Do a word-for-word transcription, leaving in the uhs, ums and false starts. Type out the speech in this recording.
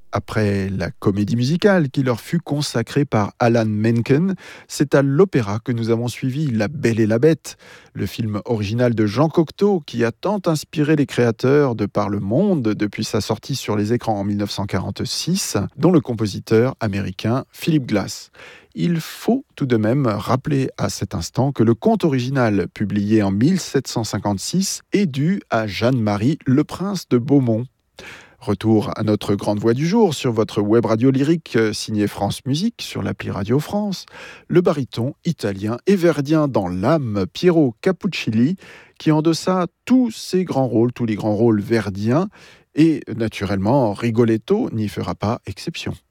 Après la comédie musicale qui leur fut consacrée par Alan Menken, c'est à l'opéra que nous avons suivi La Belle et la Bête, le film original de Jean Cocteau qui a tant inspiré les créateurs de par le monde depuis sa sortie sur les écrans en mille neuf cent quarante-six, dont le compositeur américain Philip Glass. Il faut tout de même rappeler à cet instant que le conte original, publié en mille sept cent cinquante-six, est dû à Jeanne-Marie Le Prince de Beaumont. Retour à notre grande voix du jour sur votre web radio lyrique signée France Musique sur l'appli Radio France. Le baryton italien et verdien dans l'âme Piero Capuccilli qui endossa tous ces grands rôles, tous les grands rôles verdiens et naturellement Rigoletto n'y fera pas exception.